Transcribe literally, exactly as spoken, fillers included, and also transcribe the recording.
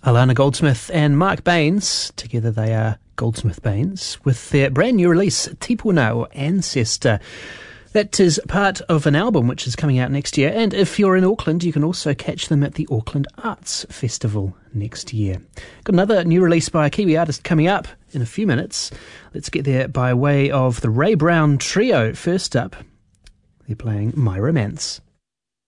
Alana Goldsmith and Mark Baines, together they are Goldsmith Baines, with their brand new release, Tipuna, or Ancestor. That is part of an album which is coming out next year, and if you're in Auckland, you can also catch them at the Auckland Arts Festival next year. Got another new release by a Kiwi artist coming up in a few minutes. Let's get there by way of the Ray Brown Trio. First up, they're playing My Romance.